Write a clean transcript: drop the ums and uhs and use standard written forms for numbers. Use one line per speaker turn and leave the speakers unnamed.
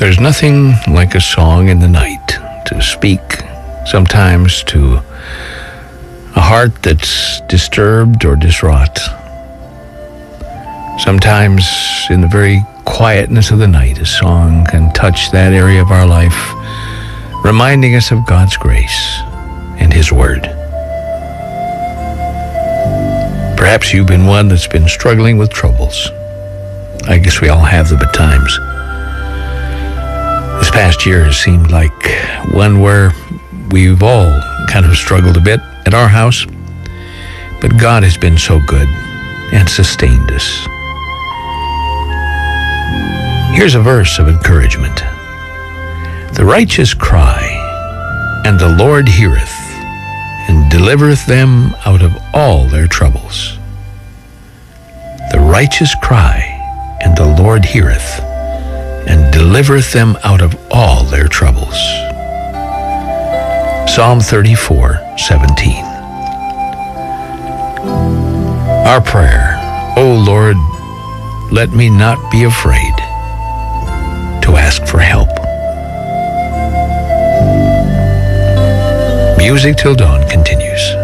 There's nothing like a song in the night to speak sometimes to a heart that's disturbed or distraught. Sometimes in the very quietness of the night, a song can touch that area of our life, reminding us of God's grace and His Word. Perhaps you've been one that's been struggling with troubles. I guess we all have them at times. This past year has seemed like one where we've all kind of struggled a bit at our house, but God has been so good and sustained us. Here's a verse of encouragement. The righteous cry, and the Lord heareth, and delivereth them out of all their troubles. The righteous cry, and the Lord heareth, and delivereth them out of all their troubles. Psalm 34:17. Our prayer, O Lord, let me not be afraid to ask for help. Music Till Dawn continues.